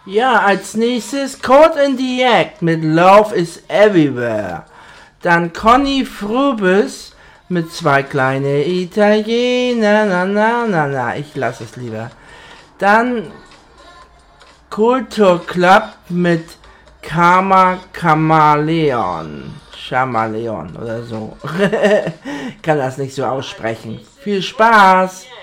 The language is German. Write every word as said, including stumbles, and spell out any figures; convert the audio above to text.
Ja, als nächstes Code in the Act mit Love is Everywhere. Dann Conny Frubis mit zwei kleine Italiener. Na, na, na, na. Ich lasse es lieber. Dann Kultur Club mit Karma Chameleon. Chameleon oder so. Kann das nicht so aussprechen. Viel Spaß!